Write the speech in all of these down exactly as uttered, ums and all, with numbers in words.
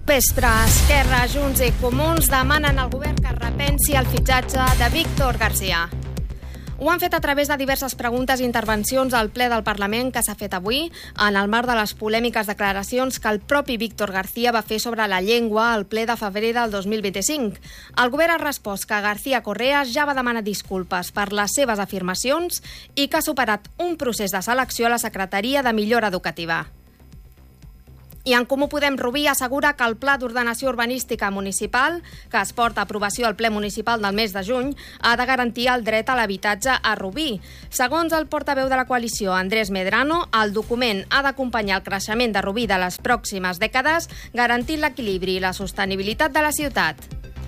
Vespre, Esquerra, Junts i Comuns demanen al govern que repensi el fitxatge de Víctor García. Ho han fet a través de diverses preguntes i intervencions al ple del Parlament que s'ha fet avui en el marc de les polèmiques declaracions que el propi Víctor García va fer sobre la llengua al ple de febrer del dos mil vint-i-cinc. El govern ha respost que García Correa ja va demanar disculpes per les seves afirmacions i que ha superat un procés de selecció a la Secretaria de Millora Educativa. I en Comú Podem Rubí assegura que el Pla d'Ordenació Urbanística Municipal, que es porta a aprovació al ple municipal del mes de juny, ha de garantir el dret a l'habitatge a Rubí. Segons el portaveu de la coalició, Andrés Medrano, el document ha d'acompanyar el creixement de Rubí de les pròximes dècades, garantint l'equilibri i la sostenibilitat de la ciutat.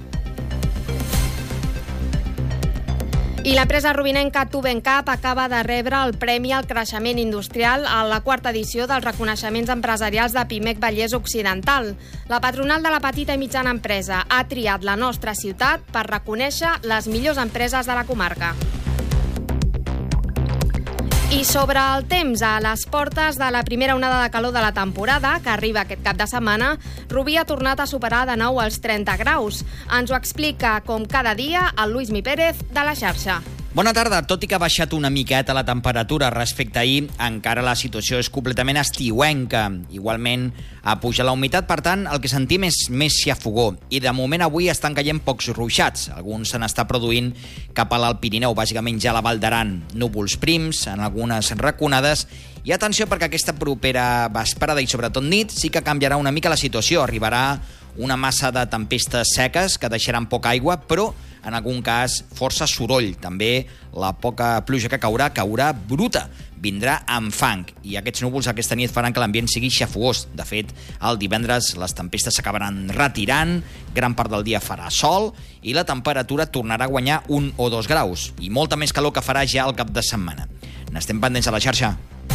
I l'empresa rubinenca Tubencap acaba de rebre el Premi al Creixement Industrial a la quarta edició dels reconeixements empresarials de Pimec Vallès Occidental. La patronal de la petita i mitjana empresa ha triat la nostra ciutat per reconèixer les millors empreses de la comarca. I sobre el temps, a les portes de la primera onada de calor de la temporada, que arriba aquest cap de setmana, Rubí ha tornat a superar de nou els trenta graus. Ens ho explica, com cada dia, el Luismi Pérez, de la xarxa. Bona tarda. Tot i que ha baixat una miqueta la temperatura respecte a ahir, encara la situació és completament estiuenca. Igualment, ha pujat la humitat, per tant, el que sentim és més xafogó. I de moment avui estan caient pocs ruixats. Alguns se n'està produint cap a l'Alt Pirineu, bàsicament ja a la Val d'Aran. Núvols prims, en algunes raconades. I atenció, perquè aquesta propera vesprada i sobretot nit sí que canviarà una mica la situació. Arribarà una massa de tempestes seques que deixaran poca aigua, però en algun cas força soroll. També la poca pluja que caurà, caurà bruta. Vindrà amb fang i aquests núvols aquesta nit faran que l'ambient sigui xafogós. De fet, el divendres les tempestes s'acabaran retirant, gran part del dia farà sol i la temperatura tornarà a guanyar un o dos graus i molta més calor que farà ja al cap de setmana. N'estem pendents a la xarxa.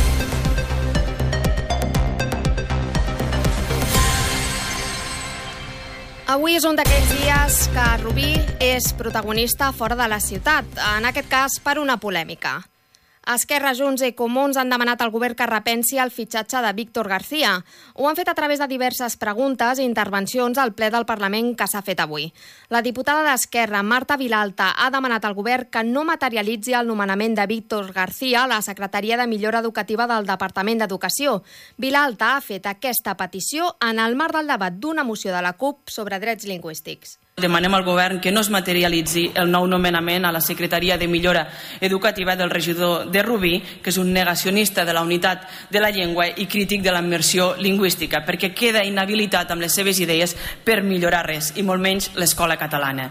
Avui és un d'aquells dies que Rubí és protagonista fora de la ciutat, en aquest cas per una polèmica. Esquerra, Junts i Comuns han demanat al govern que repensi el fitxatge de Víctor García. Ho han fet a través de diverses preguntes i intervencions al ple del Parlament que s'ha fet avui. La diputada d'Esquerra, Marta Vilalta, ha demanat al govern que no materialitzi el nomenament de Víctor García a la Secretaria de Millora Educativa del Departament d'Educació. Vilalta ha fet aquesta petició en el marc del debat d'una moció de la CUP sobre drets lingüístics. Demanem al govern que no es materialitzi el nou nomenament a la Secretaria de Millora Educativa del regidor de Rubí, que és un negacionista de la unitat de la llengua i crític de la immersió lingüística, perquè queda inhabilitat amb les seves idees per millorar res, i molt menys l'escola catalana.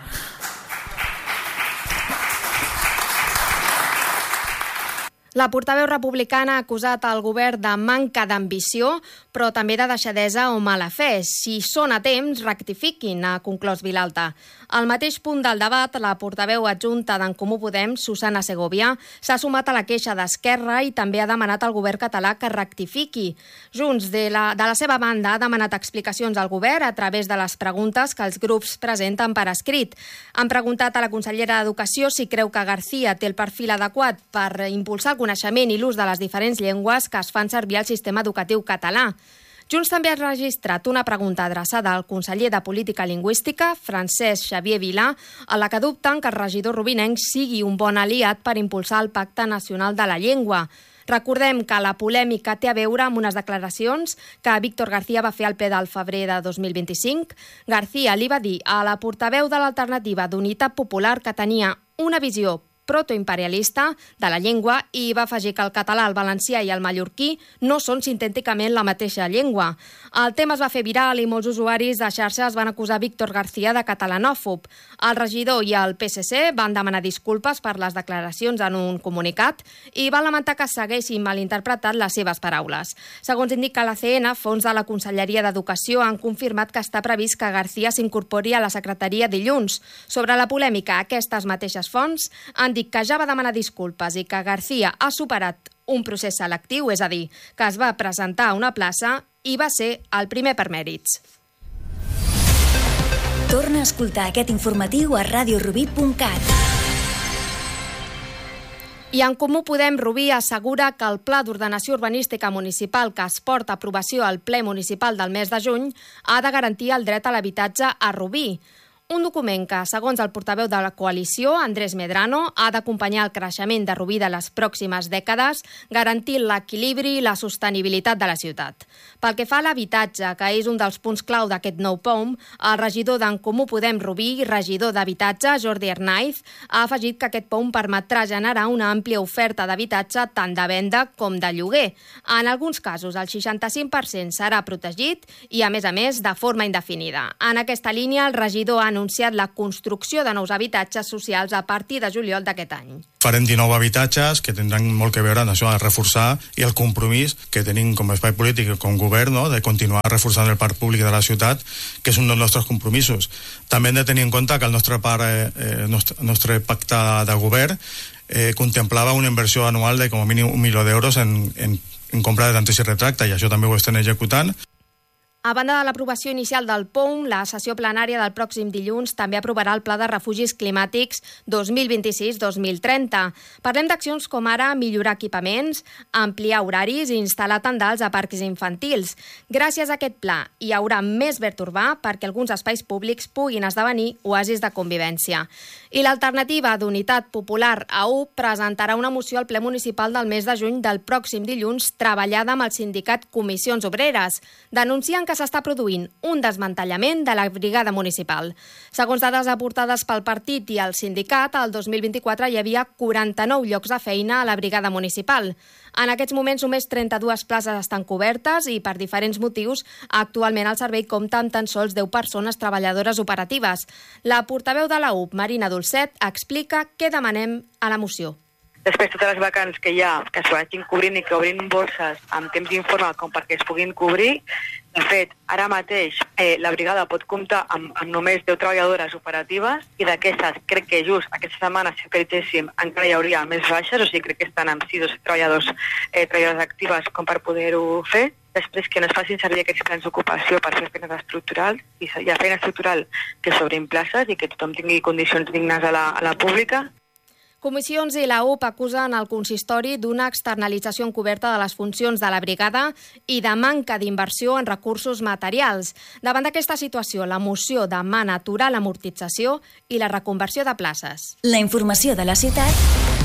La portaveu republicana ha acusat el govern de manca d'ambició, però també de deixadesa o mala fe. Si són a temps, rectifiquin, ha conclòs Vilalta. Al mateix punt del debat, la portaveu adjunta d'en Comú Podem, Susana Segovia, s'ha sumat a la queixa d'Esquerra i també ha demanat al govern català que rectifiqui. Junts, de la, de la seva banda, ha demanat explicacions al govern a través de les preguntes que els grups presenten per escrit. Han preguntat a la consellera d'Educació si creu que García té el perfil adequat per impulsar el coneixement i l'ús de les diferents llengües que es fan servir al sistema educatiu català. Junts també ha registrat una pregunta adreçada al conseller de Política Lingüística, Francesc Xavier Vilà, a la que dubten que el regidor rubinenc sigui un bon aliat per impulsar el Pacte Nacional de la Llengua. Recordem que la polèmica té a veure amb unes declaracions que Víctor García va fer al ple del febrer de dos mil vint-i-cinc. García li va dir a la portaveu de l'Alternativa d'Unitat Popular que tenia una visió protoimperialista de la llengua i va afegir que el català, el valencià i el mallorquí no són sintèticament la mateixa llengua. El tema es va fer viral i molts usuaris de xarxes van acusar Víctor García de catalanòfob. El regidor i el P S C van demanar disculpes per les declaracions en un comunicat i van lamentar que s'haguessin malinterpretat les seves paraules. Segons indica l'A C N, fons de la Conselleria d'Educació han confirmat que està previst que García s'incorpori a la secretaria dilluns. Sobre la polèmica, aquestes mateixes fonts han dit que ja va demanar disculpes i que García ha superat un procés selectiu, és a dir, que es va presentar a una plaça i va ser el primer per mèrits. Torna a escoltar aquest informatiu a radiorubí punt cat. I en Comú Podem, Rubí assegura que el Pla d'Ordenació Urbanística Municipal que es porta a aprovació al ple municipal del mes de juny ha de garantir el dret a l'habitatge a Rubí. Un document que, segons el portaveu de la coalició, Andrés Medrano, ha d'acompanyar el creixement de Rubí de les pròximes dècades, garantint l'equilibri i la sostenibilitat de la ciutat. Pel que fa a l'habitatge, que és un dels punts clau d'aquest nou P O M, el regidor d'en Comú Podem Rubí i regidor d'Habitatge, Jordi Arnaiz, ha afegit que aquest P O M permetrà generar una àmplia oferta d'habitatge tant de venda com de lloguer. En alguns casos, el seixanta-cinc per cent serà protegit i, a més a més, de forma indefinida. En aquesta línia, el regidor ha anunciat la construcció de nous habitatges socials a partir de juliol d'aquest any. Farem dinou habitatges que tindran molt que veure amb això, a reforçar i el compromís que tenim com a espai polític i com a govern, no?, de continuar reforçant el parc públic de la ciutat, que és un dels nostres compromisos. També hem de tenir en compte que el nostre, part, eh, nostre, nostre pacte de govern eh, contemplava una inversió anual de com a mínim un milió d'euros en, en, en compra de tanteig i retracte, i això també ho estem executant. A banda de l'aprovació inicial del P O M, la sessió plenària del pròxim dilluns també aprovarà el Pla de Refugis Climàtics dos mil vint-i-sis dos mil trenta. Parlem d'accions com ara millorar equipaments, ampliar horaris i instal·lar tendals a parcs infantils. Gràcies a aquest pla hi haurà més verd urbà perquè alguns espais públics puguin esdevenir oasis de convivència. I l'alternativa d'Unitat Popular A U presentarà una moció al ple municipal del mes de juny del pròxim dilluns treballada amb el sindicat Comissions Obreres. Denuncien que que s'està produint un desmantellament de la brigada municipal. Segons dades aportades pel partit i el sindicat, el dos mil vint-i-quatre hi havia quaranta-nou llocs de feina a la brigada municipal. En aquests moments només trenta-dues places estan cobertes i, per diferents motius, actualment el servei compta amb tan sols deu persones treballadores operatives. La portaveu de la U P, Marina Dolcet, explica què demanem a la moció. Després, totes les vacants que hi ha, que s'ho vagin cobrint i que obrin borses amb temps informal com perquè es puguin cobrir. De fet, ara mateix eh, la brigada pot comptar amb, amb només deu treballadores operatives i d'aquestes crec que just aquesta setmana, si acreditéssim, encara hi hauria més baixes, o sigui, crec que estan amb sis o set treballadors, eh, treballadores actives com per poder-ho fer. Després, que no es facin servir aquests plans d'ocupació per fer feines estructurals, i hi ha feina estructural que s'obrin places i que tothom tingui condicions dignes a la, a la pública. Comissions i la U P acusen el consistori d'una externalització encoberta de les funcions de la brigada i de manca d'inversió en recursos materials. Davant d'aquesta situació, la moció demana aturar l'amortització i la reconversió de places. La informació de la ciutat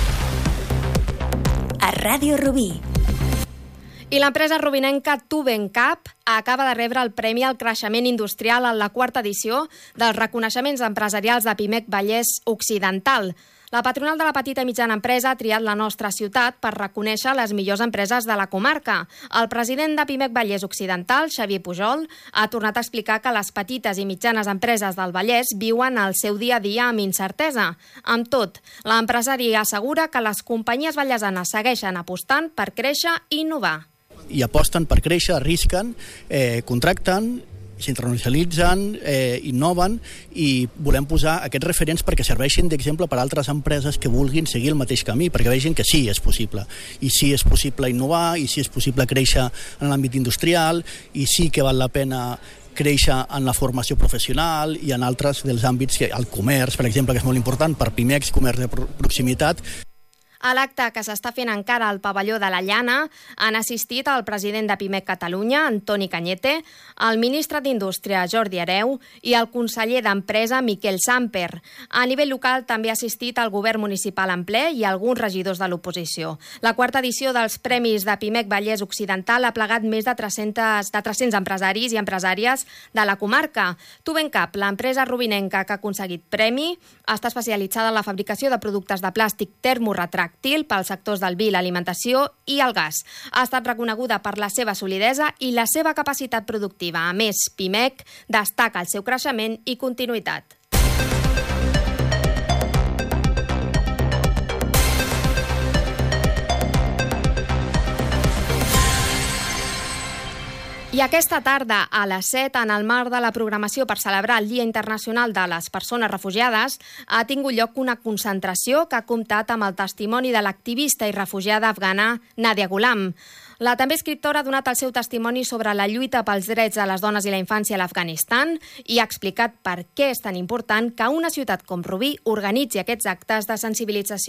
a Ràdio Rubí. I l'empresa rubinenca Tubencap acaba de rebre el Premi al Creixement Industrial en la quarta edició dels reconeixements empresarials de Pimec Vallès Occidental. La patronal de la petita i mitjana empresa ha triat la nostra ciutat per reconèixer les millors empreses de la comarca. El president de Pimec Vallès Occidental, Xavier Pujol, ha tornat a explicar que les petites i mitjanes empreses del Vallès viuen el seu dia a dia amb incertesa. Amb tot, l'empresari assegura que les companyies vallesanes segueixen apostant per créixer i innovar. I aposten per créixer, arrisquen, eh, contracten, s'internacionalitzen, eh, innoven i volem posar aquests referents perquè serveixin d'exemple per a altres empreses que vulguin seguir el mateix camí, perquè vegin que sí, és possible. I sí és possible innovar, i sí és possible créixer en l'àmbit industrial, i sí que val la pena créixer en la formació professional i en altres dels àmbits, que el comerç, per exemple, que és molt important per Pimex, comerç de proximitat. A l'acte que s'està fent encara al pavelló de la Llana han assistit el president de Pimec Catalunya, Antoni Cañete, el ministre d'Indústria, Jordi Hereu, i el conseller d'Empresa, Miquel Samper. A nivell local també ha assistit el govern municipal en ple i alguns regidors de l'oposició. La quarta edició dels Premis de Pimec Vallès Occidental ha plegat més de tres-cents, de tres-cents empresaris i empresàries de la comarca. Tubencap, l'empresa rubinenca que ha aconseguit premi, està especialitzada en la fabricació de productes de plàstic termoretràctil pels sectors del vi, l'alimentació i el gas. Ha estat reconeguda per la seva solidesa i la seva capacitat productiva. A més, Pimec destaca el seu creixement i continuïtat. I aquesta tarda, a les set, en el marc de la programació per celebrar el Dia Internacional de les Persones Refugiades, ha tingut lloc una concentració que ha comptat amb el testimoni de l'activista i refugiada afgana Nadia Ghulam. La també escriptora ha donat el seu testimoni sobre la lluita pels drets de les dones i la infància a l'Afganistan i ha explicat per què és tan important que una ciutat com Rubí organitzi aquests actes de sensibilització.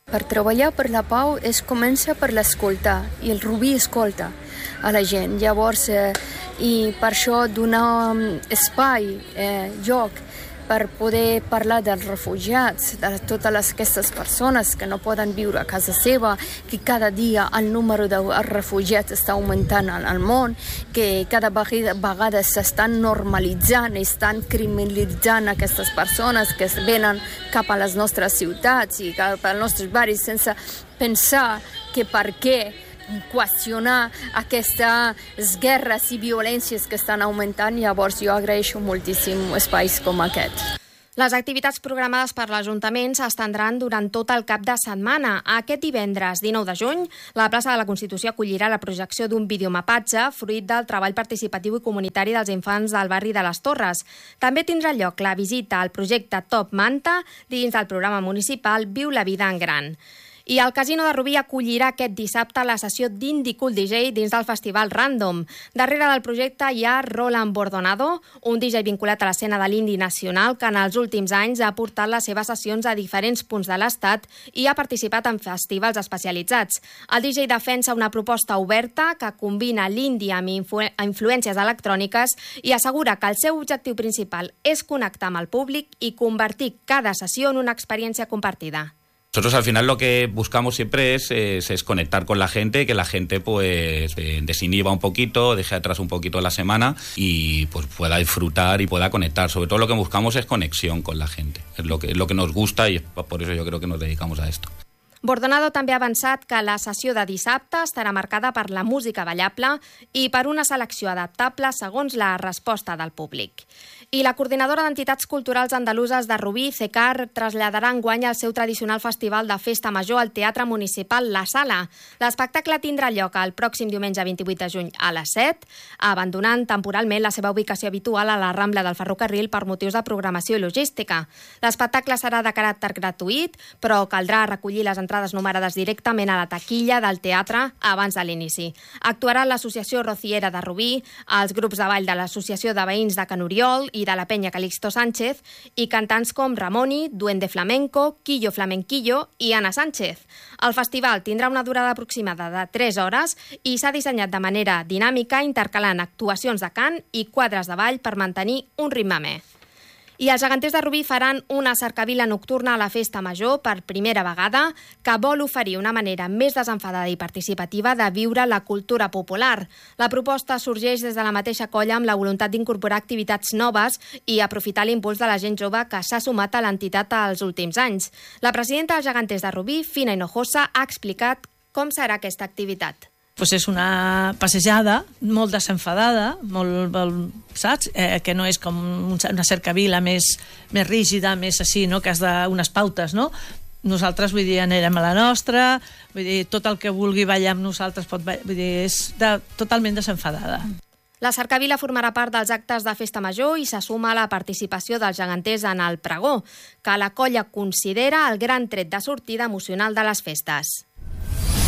Per treballar per la pau es comença per l'escoltar, i el Rubí escolta a la gent. Llavors, eh, i per això donar espai, eh, lloc, per poder parlar dels refugiats, de totes les, aquestes persones que no poden viure a casa seva, que cada dia el número de refugiats està augmentant al món, que cada vegada s'estan normalitzant, estan criminalitzant aquestes persones que venen cap a les nostres ciutats i cap als nostres barris sense pensar que per què qüestionar aquestes guerres i violències que estan augmentant. Llavors jo agraeixo moltíssim espais com aquest. Les activitats programades per l'Ajuntament s'estendran durant tot el cap de setmana. Aquest divendres, dinou de juny, la plaça de la Constitució acollirà la projecció d'un videomapatge fruit del treball participatiu i comunitari dels infants del barri de les Torres. També tindrà lloc la visita al projecte Top Manta dins del programa municipal Viu la vida en gran. I el Casino de Rubí acollirà aquest dissabte la sessió d'Indie Cool D J dins del festival Random. Darrere del projecte hi ha Roland Bordonado, un D J vinculat a l'escena de l'indie nacional que en els últims anys ha portat les seves sessions a diferents punts de l'estat i ha participat en festivals especialitzats. El D J defensa una proposta oberta que combina l'indie amb influ influències electròniques i assegura que el seu objectiu principal és connectar amb el públic i convertir cada sessió en una experiència compartida. Nosotros al final lo que buscamos siempre es, es, es conectar con la gente, que la gente pues eh, desinhiba un poquito, deje atrás un poquito la semana y pues pueda disfrutar y pueda conectar. Sobre todo lo que buscamos es conexión con la gente, es lo que, es lo que nos gusta y es por eso yo creo que nos dedicamos a esto. Bordonado també ha avançat que la sessió de dissabte estarà marcada per la música ballable i per una selecció adaptable segons la resposta del públic. I la coordinadora d'entitats culturals andaluses de Rubí, CECAR, traslladarà enguany el seu tradicional festival de festa major al Teatre Municipal La Sala. L'espectacle tindrà lloc el pròxim diumenge vint-i-vuit de juny a les set, abandonant temporalment la seva ubicació habitual a la Rambla del Ferrocarril per motius de programació i logística. L'espectacle serà de caràcter gratuït, però caldrà recollir les entrades numerades directament a la taquilla del teatre abans de l'inici. Actuarà l'Associació Rociera de Rubí, els grups de ball de l'Associació de Veïns de Can Oriol i de la Penya Calixto Sánchez i cantants com Ramoni, Duende Flamenco, Quillo Flamenquillo i Ana Sánchez. El festival tindrà una durada aproximada de tres hores i s'ha dissenyat de manera dinàmica intercalant actuacions de cant i quadres de ball per mantenir un ritme amè. I els geganters de Rubí faran una cercavila nocturna a la festa major per primera vegada que vol oferir una manera més desenfadada i participativa de viure la cultura popular. La proposta sorgeix des de la mateixa colla amb la voluntat d'incorporar activitats noves i aprofitar l'impuls de la gent jove que s'ha sumat a l'entitat als últims anys. La presidenta dels geganters de Rubí, Fina Hinojosa, ha explicat com serà aquesta activitat. Pues és una passejada molt desenfadada, molt, molt saps? Eh, que no és com una cercavila més, més rígida, més així, no? Que has d'unes pautes, no? Nosaltres, vull dir, anirem a la nostra, vull dir, tot el que vulgui ballar amb nosaltres pot ballar, vull dir, és de, totalment desenfadada. La cercavila formarà part dels actes de festa major i se suma a la participació dels geganters en el pregó, que la colla considera el gran tret de sortida emocional de les festes.